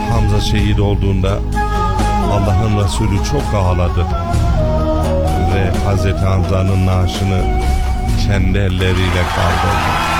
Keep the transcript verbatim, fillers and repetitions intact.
Hamza şehit olduğunda Allah'ın Resulü çok ağladı ve Hazreti Hamza'nın naaşını kendi elleriyle kaldırdı.